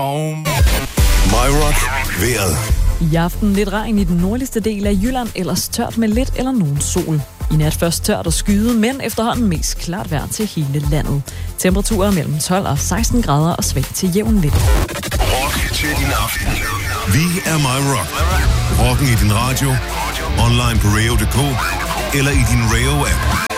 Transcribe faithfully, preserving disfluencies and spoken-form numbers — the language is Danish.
My Rock vejret. I aften lidt regn i den nordligste del af Jylland, ellers tørt med lidt eller nogen sol. I nat først tørt og skyde, men efterhånden mest klart vejr til hele landet. Temperaturer mellem tolv og seksten grader og svag til jævn vind. Rock til din aften. Vi er My Rock. Rocken i din radio, online på radio punktum d k eller i din Radio-app.